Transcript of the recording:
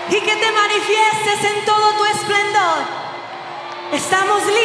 y que te manifiestes en todo tu esplendor. Estamos listos.